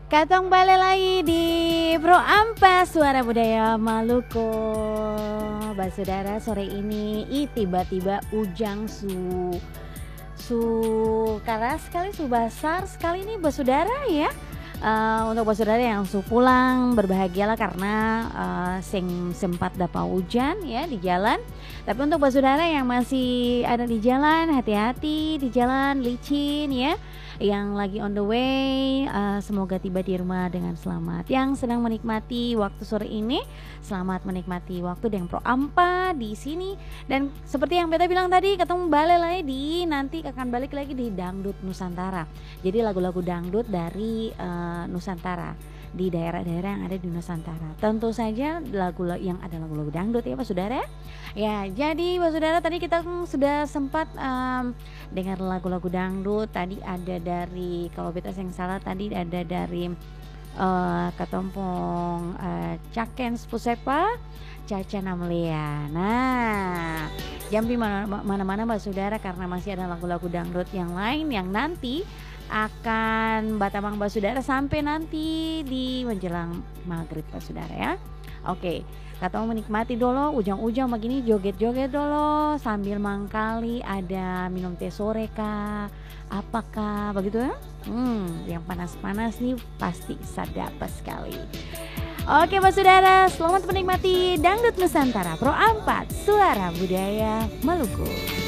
Katong balik lagi di Pro Ampas Suara Budaya Maluku. Saudara, sore ini tiba-tiba ujang su keras sekali, su besar sekali nih saudara ya. Untuk saudara yang pulang berbahagialah karena sempat dapat hujan ya di jalan. Tapi untuk saudara yang masih ada di jalan, hati-hati di jalan licin ya. Yang lagi on the way, semoga tiba di rumah dengan selamat. Yang sedang menikmati waktu sore ini, selamat menikmati waktu dengan Pro Ampa di sini. Dan seperti yang beta bilang tadi, ketemu balik lagi nanti akan balik lagi di Dangdut Nusantara. Jadi lagu-lagu dangdut dari Nusantara, di daerah-daerah yang ada di Nusantara. Tentu saja lagu-lagu yang ada lagu-lagu dangdut ya Pak Saudara. Ya, jadi Pak Saudara tadi kita sudah sempat dengar lagu-lagu dangdut. Tadi ada dari, kalau beta yang salah tadi ada dari Katompong Cakens Pusepa Caca Namlea. Nah, jampi mana-mana Pak Saudara, karena masih ada lagu-lagu dangdut yang lain yang nanti akan batamang Pak Saudara sampai nanti di menjelang maghrib Pak Saudara ya. Oke, kata mau menikmati dulu ujang-ujang begini, joget-joget dulu sambil mangkali, ada minum teh sore kah, apakah begitu ya? Yang panas-panas nih pasti sadap sekali. Oke Pak Saudara, selamat menikmati Dangdut Nusantara Pro 4 Suara Budaya Maluku.